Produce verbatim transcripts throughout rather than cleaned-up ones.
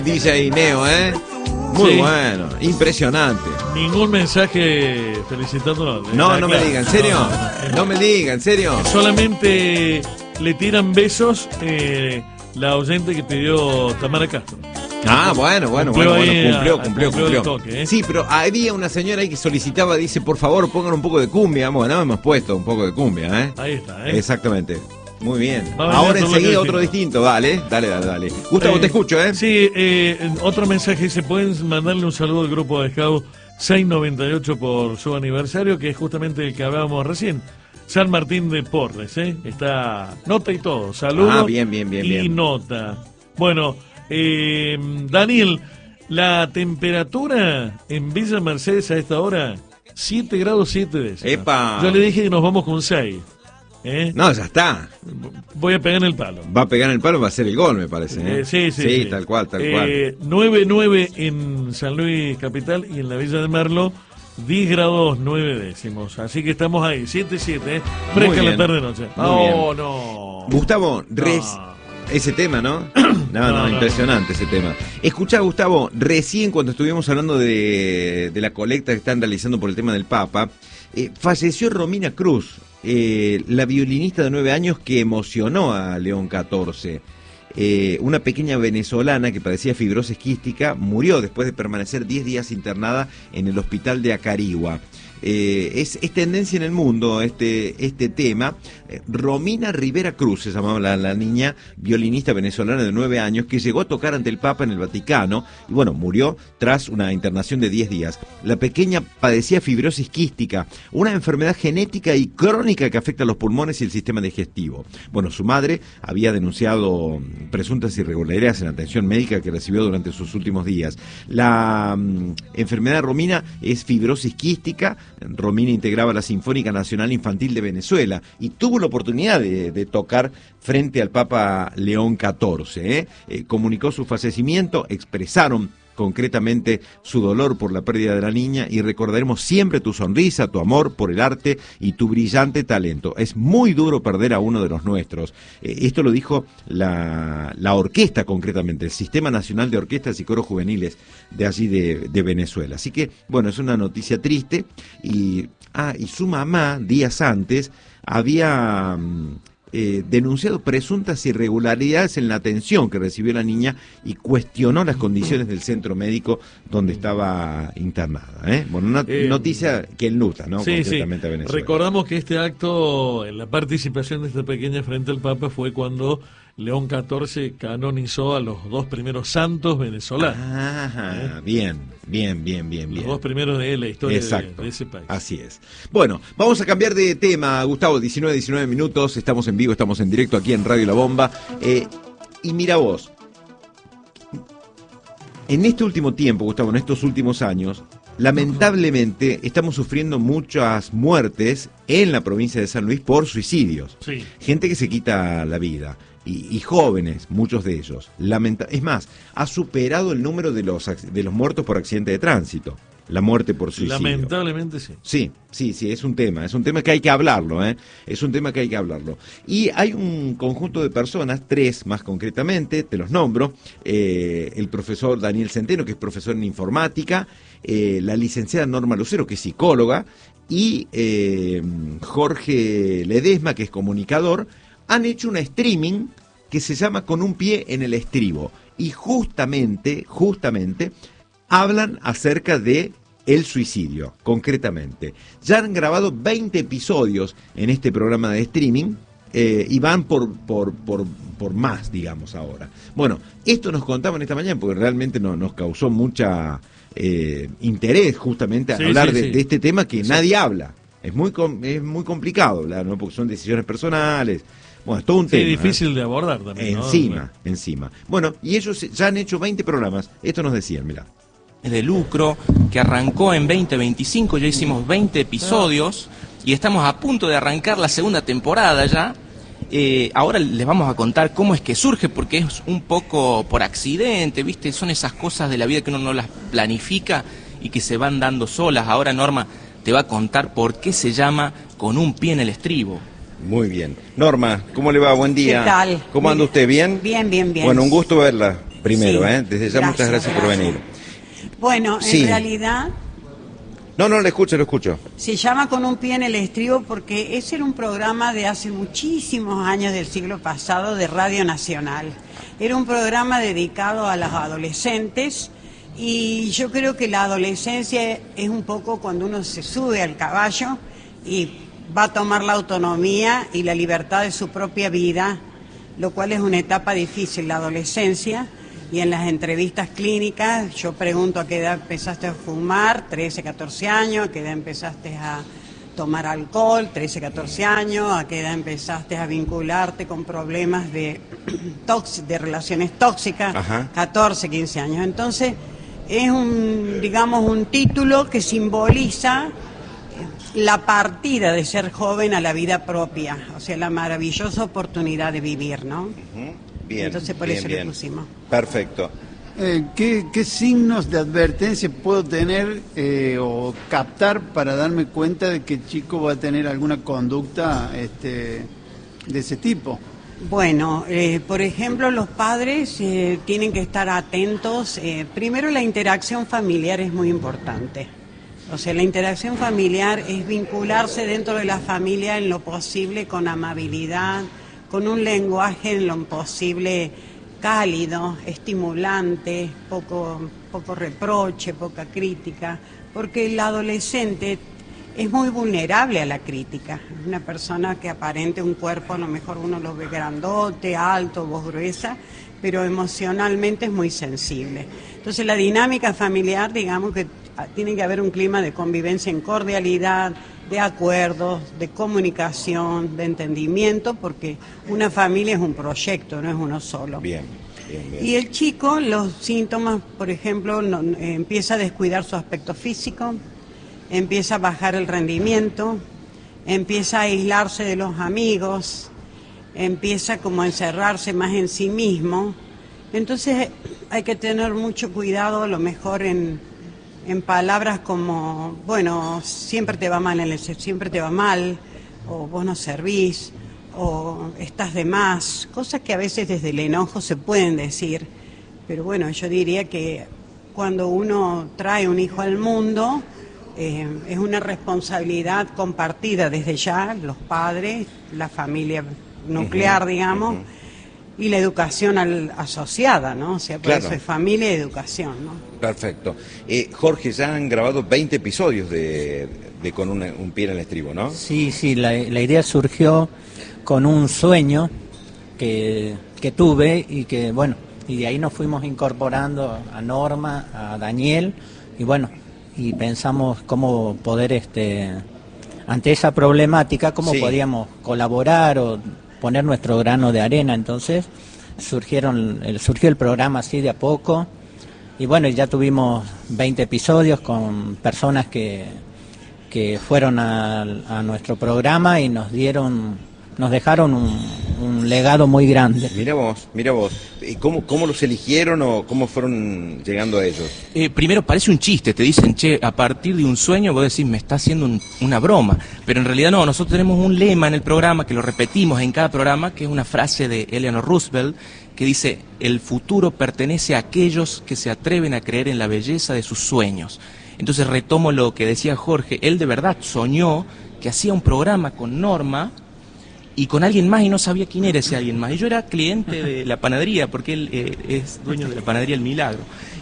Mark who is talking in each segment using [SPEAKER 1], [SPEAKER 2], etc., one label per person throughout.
[SPEAKER 1] D J Neo, ¿eh? Muy
[SPEAKER 2] Sí.
[SPEAKER 1] bueno, impresionante.
[SPEAKER 2] Ningún mensaje felicitándolo.
[SPEAKER 1] No,
[SPEAKER 2] Ah,
[SPEAKER 1] no
[SPEAKER 2] claro.
[SPEAKER 1] me diga, ¿en serio?
[SPEAKER 2] No, no, no.
[SPEAKER 1] No me diga, ¿en serio?
[SPEAKER 2] Solamente le tiran besos eh, la oyente que pidió Tamara Castro.
[SPEAKER 1] Ah, bueno, bueno,
[SPEAKER 2] Cumplió
[SPEAKER 1] bueno, bueno,
[SPEAKER 2] ahí,
[SPEAKER 1] cumplió,
[SPEAKER 2] a-
[SPEAKER 1] cumplió,
[SPEAKER 2] cumplió el
[SPEAKER 1] cumplió.
[SPEAKER 2] toque, ¿eh?
[SPEAKER 1] Sí, pero había una señora ahí que solicitaba, dice, por favor, pongan un poco de cumbia. Bueno, hemos puesto un poco de cumbia, ¿eh?
[SPEAKER 2] Ahí está, ¿eh?
[SPEAKER 1] Exactamente. Muy bien.
[SPEAKER 2] Va a venir
[SPEAKER 1] Ahora
[SPEAKER 2] otro
[SPEAKER 1] enseguida
[SPEAKER 2] bloque
[SPEAKER 1] otro distinto, dale, dale, dale, dale. Gustavo,
[SPEAKER 2] Eh,
[SPEAKER 1] te escucho, ¿eh?
[SPEAKER 2] Sí, eh, otro mensaje, se pueden mandarle un saludo al grupo de Scout seiscientos noventa y ocho por su aniversario, que es justamente el que hablábamos recién. San Martín de Porres, ¿eh? Está nota y todo, saludo
[SPEAKER 1] Ah, bien, bien, bien,
[SPEAKER 2] y
[SPEAKER 1] bien.
[SPEAKER 2] nota. Bueno, eh, Daniel, la temperatura en Villa Mercedes a esta hora, siete grados siete décimas.
[SPEAKER 1] ¡Epa!
[SPEAKER 2] Yo le dije que nos vamos con seis. ¿eh?
[SPEAKER 1] No, ya está.
[SPEAKER 2] Voy a pegar en el palo.
[SPEAKER 1] Va a pegar en el palo, va a ser el gol, me parece. ¿eh?
[SPEAKER 2] Eh, sí, sí, sí.
[SPEAKER 1] tal cual, tal
[SPEAKER 2] Eh,
[SPEAKER 1] cual.
[SPEAKER 2] nueve nueve en San Luis Capital y en la Villa de Merlo, diez grados nueve décimos. Así que estamos ahí, siete siete, ¿eh?
[SPEAKER 1] Muy
[SPEAKER 2] Fresca la
[SPEAKER 1] bien.
[SPEAKER 2] tarde-noche.
[SPEAKER 1] Muy
[SPEAKER 2] Oh, no.
[SPEAKER 1] Gustavo, res...
[SPEAKER 2] No.
[SPEAKER 1] ese tema, ¿no? No, no,
[SPEAKER 2] No, no,
[SPEAKER 1] impresionante ese tema. Escuchá, Gustavo, recién cuando estuvimos hablando de, de la colecta que están realizando por el tema del Papa, eh, falleció Romina Cruz, eh, la violinista de nueve años que emocionó a León catorce. Eh, una pequeña venezolana que padecía fibrosis quística murió después de permanecer diez días internada en el hospital de Acarigua. Eh, es, es tendencia en el mundo este, este tema. Eh, Romina Rivera Cruz se llamaba la, la niña violinista venezolana de nueve años que llegó a tocar ante el Papa en el Vaticano y bueno, murió tras una internación de diez días. La pequeña padecía fibrosis quística, una enfermedad genética y crónica que afecta a los pulmones y el sistema digestivo. Bueno, su madre había denunciado presuntas irregularidades en la atención médica que recibió durante sus últimos días. La mm, enfermedad de Romina es fibrosis quística. Romina integraba la Sinfónica Nacional Infantil de Venezuela y tuvo la oportunidad de, de tocar frente al Papa León catorce. ¿eh? Eh, comunicó su fallecimiento, expresaron concretamente su dolor por la pérdida de la niña y recordaremos siempre tu sonrisa, tu amor por el arte y tu brillante talento. Es muy duro perder a uno de los nuestros. Eh, esto lo dijo la, la orquesta concretamente, el Sistema Nacional de Orquestas y Coros Juveniles de allí de, de Venezuela. Así que, bueno, es una noticia triste y, ah, y su mamá, días antes, había... Eh, denunciado presuntas irregularidades en la atención que recibió la niña y cuestionó las condiciones del centro médico donde estaba internada. ¿eh? Bueno, una
[SPEAKER 2] Eh,
[SPEAKER 1] noticia que enluta, ¿no?
[SPEAKER 2] Sí, sí.
[SPEAKER 1] Concretamente a Venezuela.
[SPEAKER 2] Recordamos que este acto, en la participación de esta pequeña frente al Papa, fue cuando León catorce canonizó a los dos primeros santos venezolanos.
[SPEAKER 1] Ajá,
[SPEAKER 2] ¿Eh?
[SPEAKER 1] bien, bien, bien, bien,
[SPEAKER 2] Los
[SPEAKER 1] bien.
[SPEAKER 2] dos primeros de la historia de,
[SPEAKER 1] Exacto.
[SPEAKER 2] de ese país.
[SPEAKER 1] Así es. Bueno, vamos a cambiar de tema, Gustavo, diecinueve, diecinueve minutos, estamos en vivo, estamos en directo aquí en Radio La Bomba. Eh, y mira vos, en este último tiempo, Gustavo, en estos últimos años, lamentablemente estamos sufriendo muchas muertes en la provincia de San Luis por suicidios.
[SPEAKER 2] Sí.
[SPEAKER 1] Gente que se quita la vida. Y, y jóvenes, muchos de ellos. Lamenta- es más, ha superado el número de los, ac- de los muertos por accidente de tránsito. La muerte por suicidio.
[SPEAKER 2] Lamentablemente sí.
[SPEAKER 1] Sí, sí, sí, es un tema, es un tema que hay que hablarlo, ¿eh? Es un tema que hay que hablarlo. Y hay un conjunto de personas, tres más concretamente, te los nombro, eh, el profesor Daniel Centeno, que es profesor en informática, eh, la licenciada Norma Lucero, que es psicóloga, y eh, Jorge Ledesma, que es comunicador, han hecho una streaming que se llama Con un pie en el estribo. Y justamente, justamente, hablan acerca de el suicidio, concretamente. Ya han grabado veinte episodios en este programa de streaming eh, y van por, por, por, por más, digamos, ahora. Bueno, esto nos contaban esta mañana porque realmente no, nos causó mucha eh, interés justamente a
[SPEAKER 2] Sí,
[SPEAKER 1] hablar
[SPEAKER 2] sí,
[SPEAKER 1] de,
[SPEAKER 2] sí.
[SPEAKER 1] de este tema que
[SPEAKER 2] Sí.
[SPEAKER 1] nadie habla. Es muy, com- es muy complicado hablar, ¿no? Porque son decisiones personales. Bueno, es todo un
[SPEAKER 2] Sí,
[SPEAKER 1] tema.
[SPEAKER 2] difícil
[SPEAKER 1] ¿eh?
[SPEAKER 2] de abordar también, ¿no?
[SPEAKER 1] Encima, encima. Bueno, y ellos ya han hecho veinte programas. Esto nos decían, mirá.
[SPEAKER 3] de lucro que arrancó en veinte veinticinco, ya hicimos veinte episodios y estamos a punto de arrancar la segunda temporada ya. Eh, ahora les vamos a contar cómo es que surge, porque es un poco por accidente, ¿viste? Son esas cosas de la vida que uno no las planifica y que se van dando solas. Ahora Norma te va a contar por qué se llama Con un pie en el estribo.
[SPEAKER 1] Muy bien. Norma, ¿cómo le va? Buen día.
[SPEAKER 4] ¿Qué tal?
[SPEAKER 1] ¿Cómo anda usted? ¿Bien?
[SPEAKER 4] Bien, bien, bien.
[SPEAKER 1] Bueno, un gusto verla. primero,
[SPEAKER 4] Sí.
[SPEAKER 1] ¿eh? Desde ya
[SPEAKER 4] Gracias,
[SPEAKER 1] muchas gracias, por
[SPEAKER 4] gracias.
[SPEAKER 1] venir.
[SPEAKER 4] Bueno, en
[SPEAKER 1] Sí.
[SPEAKER 4] realidad
[SPEAKER 1] No, no, lo escucho, lo escucho.
[SPEAKER 4] se llama Con un pie en el estribo porque ese era un programa de hace muchísimos años del siglo pasado de Radio Nacional. Era un programa dedicado a los adolescentes y yo creo que la adolescencia es un poco cuando uno se sube al caballo y va a tomar la autonomía y la libertad de su propia vida, lo cual es una etapa difícil, la adolescencia. Y en las entrevistas clínicas yo pregunto a qué edad empezaste a fumar, trece, catorce años, a qué edad empezaste a tomar alcohol, trece, catorce años, a qué edad empezaste a vincularte con problemas de, tóx- de relaciones tóxicas,
[SPEAKER 1] Ajá.
[SPEAKER 4] catorce, quince años. Entonces es un, digamos, un título que simboliza la partida de ser joven a la vida propia, o sea, la maravillosa oportunidad de vivir, ¿no?
[SPEAKER 1] Ujú. Bien,
[SPEAKER 4] Entonces por
[SPEAKER 1] bien,
[SPEAKER 4] eso le
[SPEAKER 1] bien.
[SPEAKER 4] pusimos.
[SPEAKER 1] Perfecto.
[SPEAKER 5] Eh, ¿qué, ¿Qué signos de advertencia puedo tener eh, o captar para darme cuenta de que el chico va a tener alguna conducta este, de ese tipo?
[SPEAKER 4] Bueno, eh, por ejemplo, los padres eh, tienen que estar atentos. Eh, primero, la interacción familiar es muy importante. O sea, la interacción familiar es vincularse dentro de la familia en lo posible con amabilidad, con un lenguaje en lo posible cálido, estimulante, poco, poco reproche, poca crítica, porque el adolescente es muy vulnerable a la crítica. Es una persona que aparente un cuerpo, a lo mejor uno lo ve grandote, alto, voz gruesa, pero emocionalmente es muy sensible. Entonces la dinámica familiar, digamos que tiene que haber un clima de convivencia en cordialidad, de acuerdos, de comunicación, de entendimiento, porque una familia es un proyecto, no es uno solo.
[SPEAKER 1] Bien, bien, bien.
[SPEAKER 4] Y el chico, los síntomas, por ejemplo, no, eh, empieza a descuidar su aspecto físico, empieza a bajar el rendimiento, empieza a aislarse de los amigos, empieza como a encerrarse más en sí mismo. Entonces hay que tener mucho cuidado, a lo mejor en, en palabras como, bueno, siempre te va mal, en el, siempre te va mal, o vos no servís, o estás de más, cosas que a veces desde el enojo se pueden decir, pero bueno, yo diría que cuando uno trae un hijo al mundo, eh, es una responsabilidad compartida desde ya, los padres, la familia nuclear,
[SPEAKER 1] Ujú,
[SPEAKER 4] digamos,
[SPEAKER 1] ujú.
[SPEAKER 4] y la educación al- asociada, ¿no? O sea, por
[SPEAKER 1] Claro.
[SPEAKER 4] eso es familia y educación, ¿no?
[SPEAKER 1] Perfecto. Eh, Jorge, ya han grabado veinte episodios de, de Con una- un pie en el estribo, ¿no?
[SPEAKER 6] Sí, sí, la, la idea surgió con un sueño que, que tuve y que, bueno, y de ahí nos fuimos incorporando a Norma, a Daniel, y bueno, y pensamos cómo poder, este, ante esa problemática, cómo
[SPEAKER 1] Sí.
[SPEAKER 6] podíamos colaborar o poner nuestro grano de arena. Entonces surgieron, el, surgió el programa así de a poco, y bueno, ya tuvimos veinte episodios con personas que, que fueron a, a nuestro programa y nos dieron, nos dejaron un, un legado muy grande.
[SPEAKER 1] Mira vos, mira vos. ¿Y cómo, cómo los eligieron o cómo fueron llegando a ellos?
[SPEAKER 3] Eh, primero parece un chiste, te dicen, che, a partir de un sueño vos decís, me está haciendo un- una broma, pero en realidad no, nosotros tenemos un lema en el programa que lo repetimos en cada programa, que es una frase de Eleanor Roosevelt, que dice, el futuro pertenece a aquellos que se atreven a creer en la belleza de sus sueños. Entonces retomo lo que decía Jorge, él de verdad soñó que hacía un programa con Norma y con alguien más y no sabía quién era ese alguien más. Y yo era cliente de la panadería, porque él eh, es dueño de la panadería El Milagro.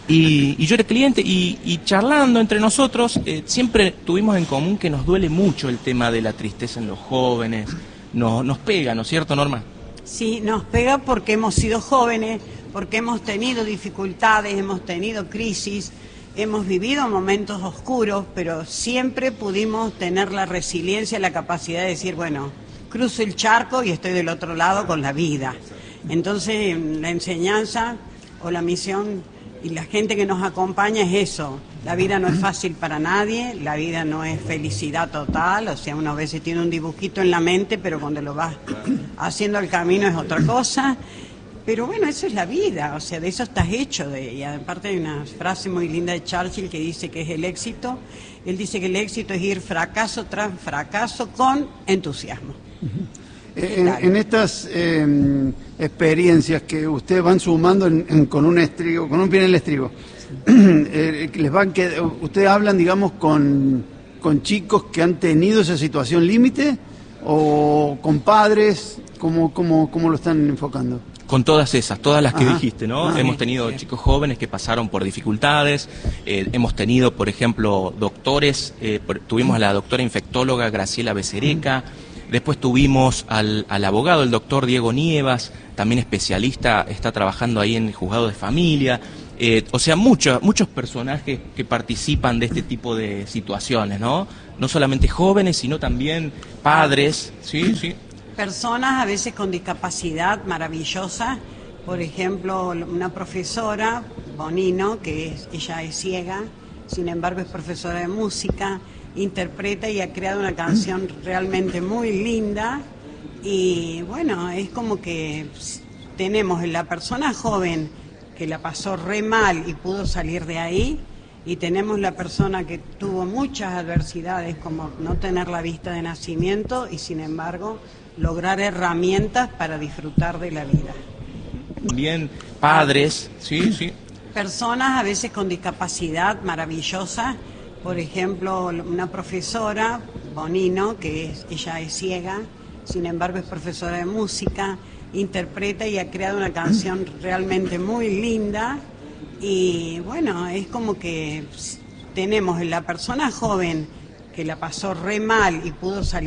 [SPEAKER 3] Y, y yo era cliente y, y charlando entre nosotros, eh, siempre tuvimos en común que nos duele mucho el tema de la tristeza en los jóvenes. Nos, nos pega, ¿no es cierto, Norma?
[SPEAKER 4] Sí, nos pega porque hemos sido jóvenes, porque hemos tenido dificultades, hemos tenido crisis, hemos vivido momentos oscuros, pero siempre pudimos tener la resiliencia, la capacidad de decir, bueno, cruzo el charco y estoy del otro lado con la vida. Entonces, la enseñanza o la misión y la gente que nos acompaña es eso. La vida no es fácil para nadie, la vida no es felicidad total, o sea, uno a veces tiene un dibujito en la mente, pero cuando lo vas haciendo el camino es otra cosa. Pero bueno, eso es la vida, o sea, de eso estás hecho. De, y aparte hay una frase muy linda de Churchill que dice que es el éxito. Él dice que el éxito es ir fracaso tras fracaso con entusiasmo.
[SPEAKER 5] En, en estas eh, experiencias que ustedes van sumando en, en, con un estribo, con un pie en el estribo, eh, les van que ustedes hablan, digamos, con, con chicos que han tenido esa situación límite o con padres, ¿cómo, cómo, cómo lo están enfocando?
[SPEAKER 3] Con todas esas, todas las que
[SPEAKER 5] Ajá.
[SPEAKER 3] dijiste, ¿no?
[SPEAKER 5] Ajá.
[SPEAKER 3] Hemos tenido chicos jóvenes que pasaron por dificultades, eh, hemos tenido, por ejemplo, doctores, eh, por, tuvimos a la doctora infectóloga Graciela Becereca, después tuvimos al, al abogado, el doctor Diego Nievas, también especialista, está trabajando ahí en el juzgado de familia, eh, o sea, muchos muchos personajes que participan de este tipo de situaciones, ¿no? No solamente jóvenes, sino también padres, ¿sí? Sí.
[SPEAKER 4] Personas a veces con discapacidad maravillosa, por ejemplo, una profesora, Bonino, que es, ella es ciega, sin embargo es profesora de música, interpreta y ha creado una canción realmente muy linda y bueno, es como que tenemos la persona joven que la pasó re mal y pudo salir de ahí, y tenemos la persona que tuvo muchas adversidades como no tener la vista de nacimiento y sin embargo lograr herramientas para disfrutar de la vida.
[SPEAKER 3] Bien, padres, sí, sí.
[SPEAKER 4] Personas a veces con discapacidad maravillosa, por ejemplo, una profesora, Bonino, que es, ella es ciega, sin embargo es profesora de música, interpreta y ha creado una canción realmente muy linda y bueno, es como que tenemos la persona joven que la pasó re mal y pudo salir